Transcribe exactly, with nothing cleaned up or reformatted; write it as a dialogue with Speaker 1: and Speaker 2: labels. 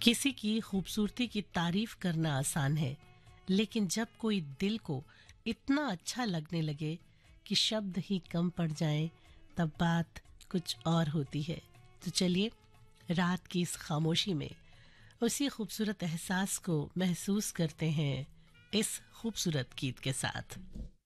Speaker 1: किसी की खूबसूरती की तारीफ करना आसान है, लेकिन जब कोई दिल को इतना अच्छा लगने लगे कि शब्द ही कम पड़ जाएं, तब बात कुछ और होती है। तो चलिए, रात की इस खामोशी में उसी खूबसूरत एहसास को महसूस करते हैं इस खूबसूरत गीत के साथ।